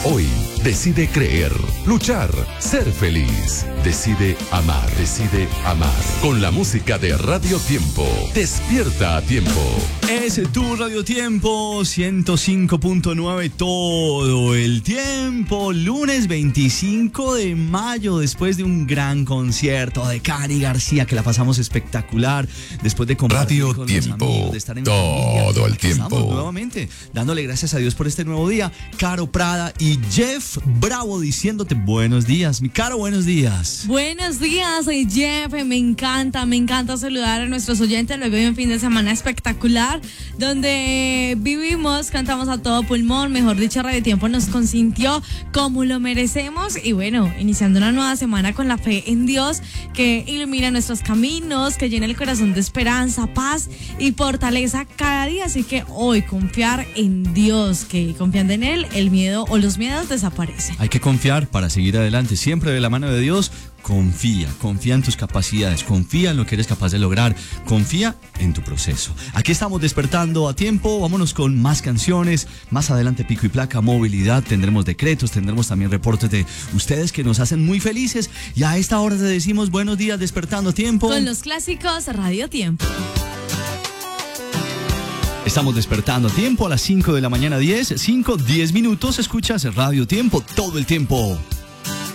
Hoy decide creer, luchar, ser feliz. Decide amar, decide amar. Con la música de Radio Tiempo. Despierta a tiempo. Es tu Radio Tiempo 105.9 todo el tiempo. Lunes 25 de mayo, después de un gran concierto de Cari García, que la pasamos espectacular. Después de compartir Radio con Tiempo, los amigos, de estar en todo familia. el tiempo. Estamos nuevamente dándole gracias a Dios por este nuevo día. Caro Prada y Jeff Bravo diciéndote buenos días. Mi Caro, buenos días. Buenos días, soy Jeff. Me encanta saludar a nuestros oyentes luego de un fin de semana espectacular donde vivimos, cantamos a todo pulmón, mejor dicho, Radio Tiempo nos consintió como lo merecemos y bueno, iniciando una nueva semana con la fe en Dios que ilumina nuestros caminos, que llena el corazón de esperanza, paz y fortaleza cada día, así que hoy confiar en Dios, que confiando en Él, el miedo o los miedos desaparecen. Hay que confiar para seguir adelante, siempre de la mano de Dios. Confía en tus capacidades, confía en lo que eres capaz de lograr, confía en tu proceso. Aquí estamos despertando a tiempo, vámonos con más canciones, más adelante pico y placa, movilidad, tendremos decretos, tendremos también reportes de ustedes que nos hacen muy felices y a esta hora te decimos buenos días despertando a tiempo. Con los clásicos Radio Tiempo. Estamos despertando a tiempo a las 5 de la mañana 10 minutos, escuchas Radio Tiempo todo el tiempo.